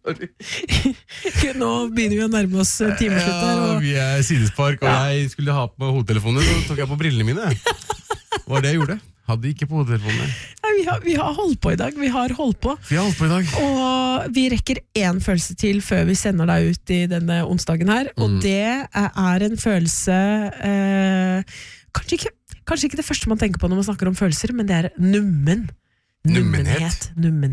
Sorry. Nå begynner vi å nærme oss timeslutt her. Ja, vi sidespark, og jeg skulle ha på meg hodetelefoner, så tok jeg på brillene mine. Hva det jeg gjorde? Hadde ikke på hodetelefonene. Vi har holdt på i dag. Vi har holdt på. Og vi rekker en følelse til før vi sender deg ut i denne onsdagen her, og det en følelse kanskje ikke det første man tenker på når man snakker om følelser, men det nummen. Nummenhet.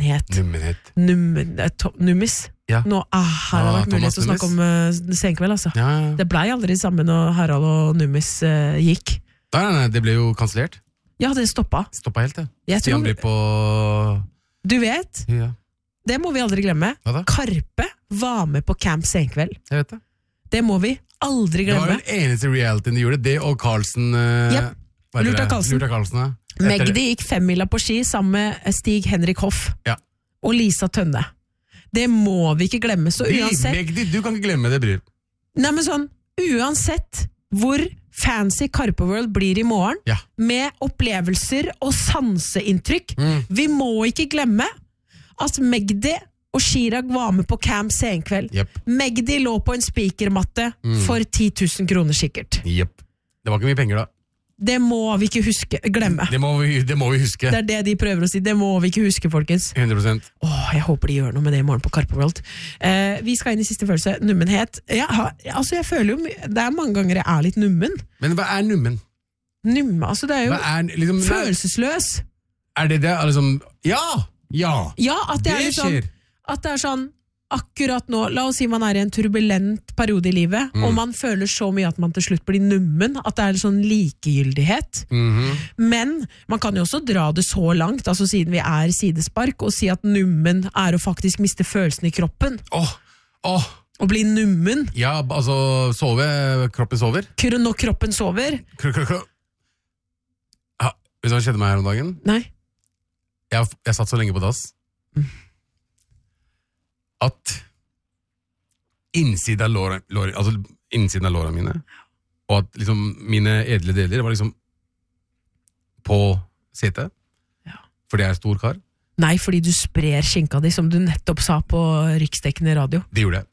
Nummis. Ja. Nå her har det vært mulighet til å snakke om senkveld, altså. Ja. Det ble aldri sammen når Harald og Nummis gikk. Nei, det ble jo kansellert. Ja, det stoppet helt, det. Stian ble på... Du vet, det må vi aldri glemme. Karpe var med på Camp Senkveld. Jeg vet det. Det må vi aldri glemme. Det var den eneste realityen de gjorde, det og Carlsen... Lurta Carlsen, ja. Magdi gikk 5-mila på ski sammen med Stig Henrik Hoff og Lisa Tønne. Det må vi ikke glemme, så uansett... Magdi, du kan ikke glemme det, Bryr. Nei, men sånn, uansett hvor fancy Karpe World blir i morgen, med opplevelser og sanseinntrykk, vi må ikke glemme at Magdi og Chirag var med på Camp Senkveld. Magdi lå på en speakermatte for 10 000 kroner sikkert. Det var ikke mye penger da. Det må vi ikke glemme. Det må vi huske. Det det de prøver å si. Det må vi ikke huske, folkens. 100%. Jeg håper de gjør noe med det i morgen på Karpe World. Vi skal inn i siste følelse. Nummenhet. Jeg føler jo det mange ganger jeg litt nummen. Men hva nummen? Nummen, altså det jo liksom, følelsesløs. Det liksom... Ja, at det liksom, at det sånn akkurat nå, la oss si man i en turbulent periode i livet, og man føler så mye at man til slutt blir nummen, at det en sånn likegyldighet. Men man kan jo også dra det så langt, altså siden vi sidespark, og si at nummen å faktisk miste følelsen i kroppen. Og bli nummen. Ja, altså kroppen sover. Når kroppen sover. Vet du hva skjedde meg her om dagen? Nei. Jeg satt så lenge på dass. At innsiden av låra mine, og at liksom mine edle deler var liksom på setet, fordi jeg stor kar. Nei, fordi du sprer skinka di, som du nettopp sa på riksdekkende radio. Det gjorde jeg,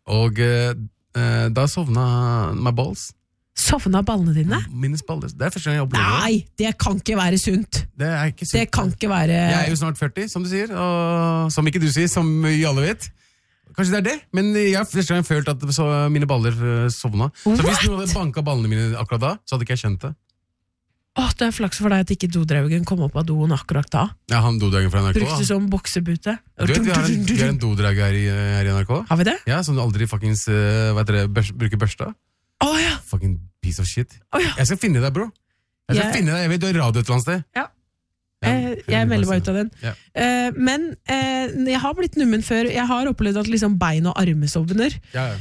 og da sovna my balls. Sovna ballene dine? Mine baller, det første gang jeg opplevde det. Nei, det kan ikke være sunt. Det ikke sunt. Det kan ikke være... Jeg jo snart 40, som du sier, og som ikke du sier, som vi alle vet. Kanskje det det, men jeg første gang følt at mine baller sovna. Så hvis noen hadde banket ballene mine akkurat da, så hadde ikke jeg kjent det. Det flaks for deg at ikke dodraugen kom opp av doen akkurat da. Ja, han dodraugen fra NRK. Brukte som boksebute. Du vet, vi har en dodraug her i NRK. Har vi det? Ja, som aldri fuckings, bruker børsta. Ja. Fucking piece of shit. Ja. Jeg skal finne deg, bro. Jeg vet du har radio et eller annet sted. Ja. Jeg melder meg ut av den. Men jeg har blitt nummen før. Jeg har opplevd at liksom bein og arme sovner.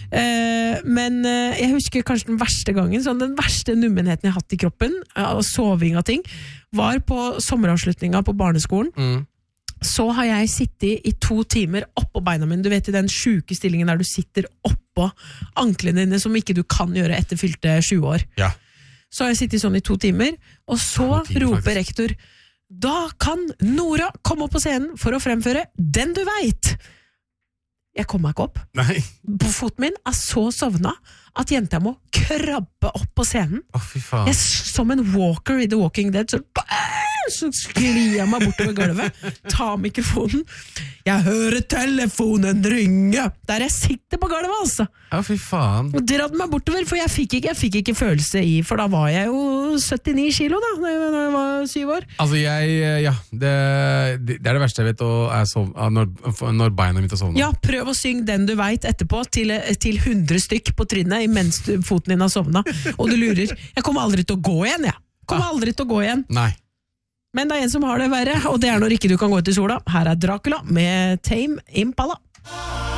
Men jeg husker kanskje den verste gangen, den verste nummenheten jeg har hatt i kroppen, og soving av ting, var på sommeravslutninga på barneskolen. Så har jeg sittet i 2 timer oppå beina mine. Du vet, i den syke stillingen der du sitter oppå anklene dine, som ikke du kan gjøre etter fylte 20 år. Så har jeg sittet sånn i 2 timer, og så roper rektor: da kan Nora komme opp på scenen for å fremføre Den du vet. Jeg kom meg ikke opp. Nei. På foten min så sovna at jenta må krabbe opp på scenen. Fy faen. Som en walker i The Walking Dead, så sklir jeg meg bortover gulvet, tar mikrofonen. Jeg hører telefonen ringe der jeg sitter på gulvet, altså. Fy faen. Og dratt meg bortover, for jeg fikk ikke følelse i, for da var jeg jo 79 kilo da jeg var 7 år. Altså det det verste jeg vet, når beina mitt sovner. Ja, prøv å synge Den du vet etterpå til 100 stykk på trinnet mens foten din har sovnet, og du lurer. Jeg kommer aldri til å gå igjen, Nei. Men det en som har det verre, og det når ikke du kan gå ut i sola. Her Dracula med Tame Impala.